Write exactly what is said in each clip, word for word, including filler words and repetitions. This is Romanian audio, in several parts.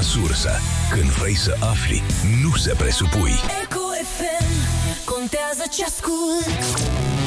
sursă. Când vrei să afli, nu se presupui. Eco F M, contează ce ascult.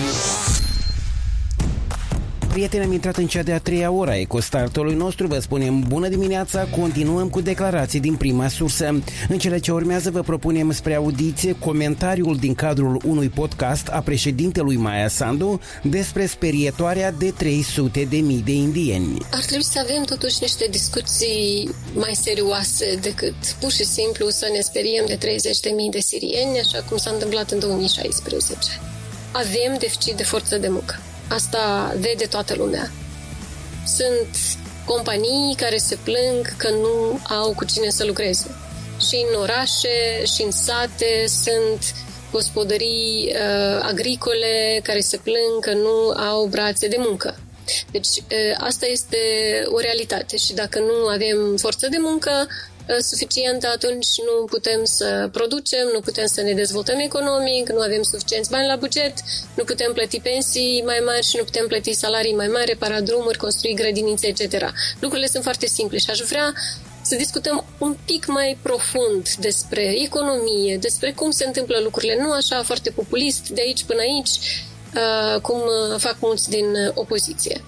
Prieteni, am intrat în cea de-a treia oră a Ecostartului nostru. Vă spunem bună dimineața, continuăm cu declarații din prima sursă. În cele ce urmează vă propunem spre audiție comentariul din cadrul unui podcast a președintelui Maia Sandu despre sperietoarea de trei sute de mii de indieni. Ar trebui să avem totuși niște discuții mai serioase decât pur și simplu să ne speriem de treizeci de mii de sirieni, așa cum s-a întâmplat în două mii șaisprezece. Avem deficit de forță de muncă. Asta vede toată lumea. Sunt companii care se plâng că nu au cu cine să lucreze. Și în orașe, și în sate sunt gospodării uh, agricole care se plâng că nu au brațe de muncă. Deci uh, asta este o realitate și dacă nu avem forță de muncă suficientă, atunci nu putem să producem, nu putem să ne dezvoltăm economic, nu avem suficienți bani la buget, nu putem plăti pensii mai mari și nu putem plăti salarii mai mari, repara drumuri, construi grădinițe, et cetera. Lucrurile sunt foarte simple și aș vrea să discutăm un pic mai profund despre economie, despre cum se întâmplă lucrurile, nu așa foarte populist, de aici până aici, cum fac mulți din opoziție.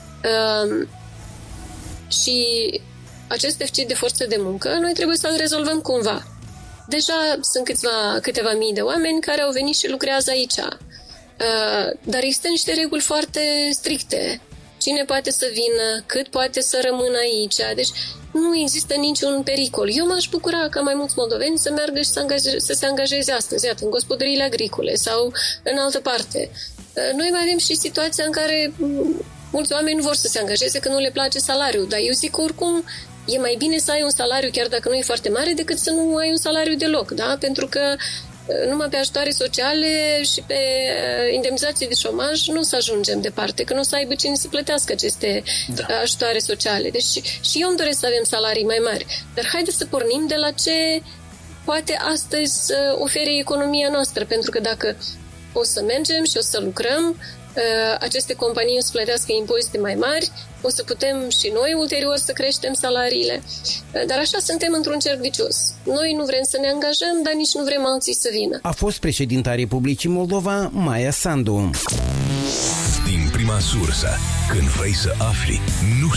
Și acest deficit de forță de muncă, noi trebuie să-l rezolvăm cumva. Deja sunt câțiva, câteva mii de oameni care au venit și lucrează aici. Dar există niște reguli foarte stricte. Cine poate să vină, cât poate să rămână aici. Deci nu există niciun pericol. Eu m-aș bucura ca mai mulți moldoveni să meargă și să, angaje, să se angajeze astăzi, iată, în gospodăriile agricole sau în altă parte. Noi mai avem și situația în care mulți oameni nu vor să se angajeze că nu le place salariul, dar eu zic că oricum e mai bine să ai un salariu, chiar dacă nu e foarte mare, decât să nu ai un salariu deloc, da? Pentru că numai pe ajutoare sociale și pe indemnizații de șomaj nu o să ajungem departe, că nu o să aibă cine să plătească aceste da. ajutoare sociale. Deci și eu îmi doresc să avem salarii mai mari, dar haideți să pornim de la ce poate astăzi să ofere economia noastră, pentru că dacă o să mergem și o să lucrăm, aceste companii o să plătească impozite mai mari, o să putem și noi ulterior să creștem salariile. Dar așa suntem într-un cerc vicios. Noi nu vrem să ne angajăm, dar nici nu vrem alții să vină. A fost președinta Republicii Moldova, Maia Sandu. Din prima sursă, când vrei să afli, nu